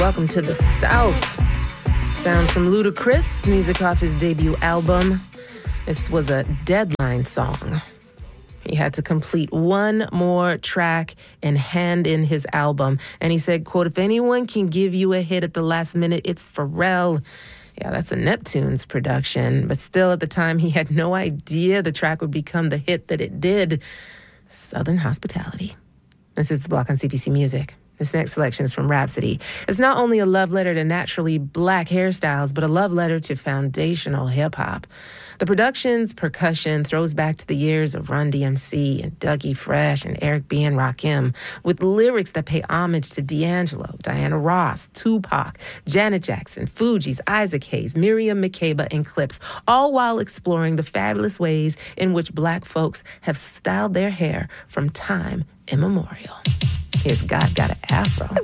Welcome to the South. Sounds from Ludacris, music off his debut album. This was a deadline song. He had to complete one more track and hand in his album. And he said, quote, "If anyone can give you a hit at the last minute, it's Pharrell." Yeah, that's a Neptune's production. But still, at the time, he had no idea the track would become the hit that it did. Southern Hospitality. This is The Block on CPC Music. This next selection is from Rhapsody. It's not only a love letter to naturally black hairstyles, but a love letter to foundational hip-hop. The production's percussion throws back to the years of Run DMC and Dougie Fresh and Eric B. and Rakim, with lyrics that pay homage to D'Angelo, Diana Ross, Tupac, Janet Jackson, Fugees, Isaac Hayes, Miriam Makeba, and Clips, all while exploring the fabulous ways in which black folks have styled their hair from time immemorial. Here's God Got an Afro.